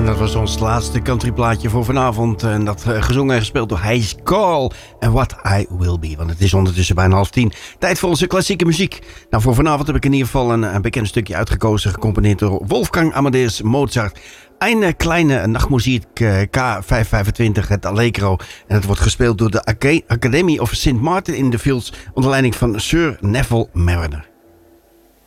En dat was ons laatste countryplaatje voor vanavond. En dat gezongen en gespeeld door Hayes Call. En What I Will Be. Want het is ondertussen bijna 9:30. Tijd voor onze klassieke muziek. Nou, voor vanavond heb ik in ieder geval een bekend stukje uitgekozen. Gecomponeerd door Wolfgang Amadeus Mozart. Een kleine nachtmuziek K525, het Allegro. En het wordt gespeeld door de Academy of St. Martin in the Fields. Onder leiding van Sir Neville Mariner.